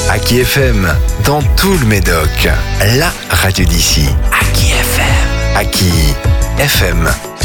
Aki FM, dans tout le Médoc, la radio d'ici. Aki FM. Aki FM.